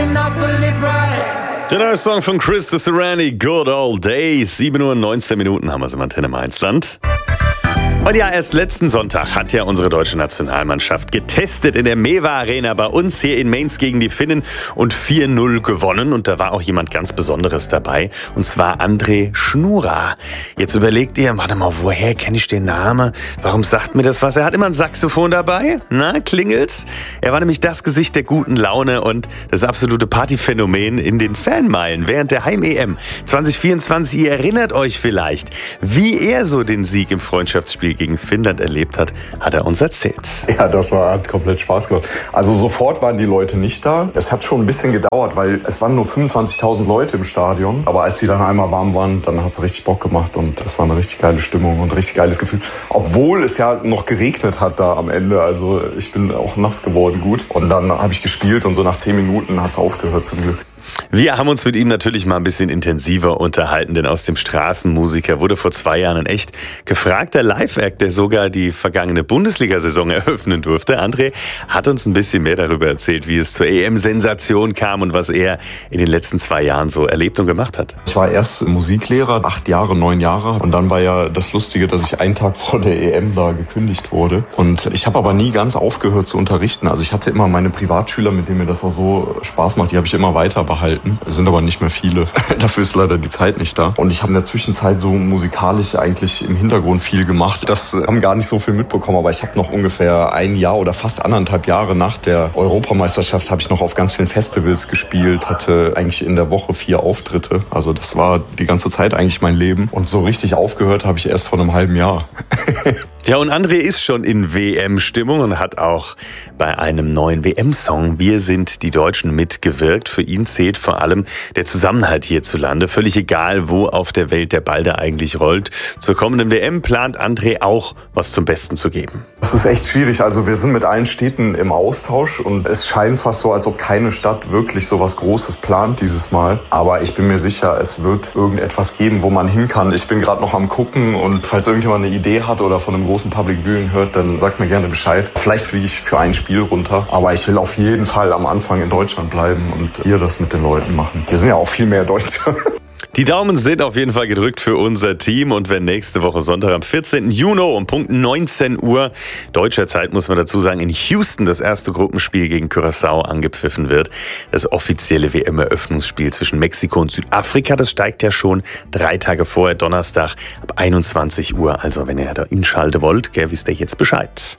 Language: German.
Der neue Song von Chris Serrani, Good Old Days. 7:19 Uhr haben wir es im Antenne Mainzland. Und ja, erst letzten Sonntag hat ja unsere deutsche Nationalmannschaft getestet in der Mewa Arena bei uns hier in Mainz gegen die Finnen und 4:0 gewonnen. Und da war auch jemand ganz Besonderes dabei, und zwar André Schnura. Jetzt überlegt ihr, warte mal, woher kenne ich den Namen? Warum sagt mir das was? Er hat immer ein Saxophon dabei. Na, klingelt's? Er war nämlich das Gesicht der guten Laune und das absolute Partyphänomen in den Fanmeilen während der Heim-EM 2024. Ihr erinnert euch vielleicht, wie er so den Sieg im Freundschaftsspiel gegen Finnland erlebt hat, hat er uns erzählt. Ja, hat komplett Spaß gemacht. Also sofort waren die Leute nicht da. Es hat schon ein bisschen gedauert, weil es waren nur 25.000 Leute im Stadion. Aber als die dann einmal warm waren, dann hat es richtig Bock gemacht und das war eine richtig geile Stimmung und ein richtig geiles Gefühl. Obwohl es ja noch geregnet hat da am Ende. Also ich bin auch nass geworden gut. Und dann habe ich gespielt und so nach 10 Minuten hat es aufgehört zum Glück. Wir haben uns mit ihm natürlich mal ein bisschen intensiver unterhalten, denn aus dem Straßenmusiker wurde vor 2 Jahren ein echt gefragter Live-Act, der sogar die vergangene Bundesliga-Saison eröffnen durfte. André hat uns ein bisschen mehr darüber erzählt, wie es zur EM-Sensation kam und was er in den letzten 2 Jahren so erlebt und gemacht hat. Ich war erst Musiklehrer, 8 Jahre, 9 Jahre. Und dann war ja das Lustige, dass ich einen Tag vor der EM da gekündigt wurde. Und ich habe aber nie ganz aufgehört zu unterrichten. Also ich hatte immer meine Privatschüler, mit denen mir das auch so Spaß macht, die habe ich immer weiter behalten. Es sind aber nicht mehr viele. Dafür ist leider die Zeit nicht da. Und ich habe in der Zwischenzeit so musikalisch eigentlich im Hintergrund viel gemacht. Das haben gar nicht so viel mitbekommen, aber ich habe noch ungefähr 1 Jahr oder fast 1,5 Jahre nach der Europameisterschaft habe ich noch auf ganz vielen Festivals gespielt, hatte eigentlich in der Woche 4 Auftritte. Also das war die ganze Zeit eigentlich mein Leben. Und so richtig aufgehört habe ich erst vor einem halben Jahr. Ja, und André ist schon in WM-Stimmung und hat auch bei einem neuen WM-Song Wir sind die Deutschen mitgewirkt. Für ihn zählt vor allem der Zusammenhalt hierzulande. Völlig egal, wo auf der Welt der Ball da eigentlich rollt. Zur kommenden WM plant André auch, was zum Besten zu geben. Das ist echt schwierig. Also wir sind mit allen Städten im Austausch und es scheint fast so, als ob keine Stadt wirklich so was Großes plant dieses Mal. Aber ich bin mir sicher, es wird irgendetwas geben, wo man hin kann. Ich bin gerade noch am Gucken und falls irgendjemand eine Idee hat oder von einem großen Public Viewing hört, dann sagt mir gerne Bescheid. Vielleicht fliege ich für ein Spiel runter. Aber ich will auf jeden Fall am Anfang in Deutschland bleiben und hier das mit den Leuten machen. Hier sind ja auch viel mehr Deutsche. Die Daumen sind auf jeden Fall gedrückt für unser Team. Und wenn nächste Woche Sonntag am 14. Juni um Punkt 19 Uhr deutscher Zeit, muss man dazu sagen, in Houston das erste Gruppenspiel gegen Curaçao angepfiffen wird, das offizielle WM-Eröffnungsspiel zwischen Mexiko und Südafrika, das steigt ja schon 3 Tage vorher, Donnerstag ab 21 Uhr. Also wenn ihr da inschalten wollt, wisst ihr jetzt Bescheid.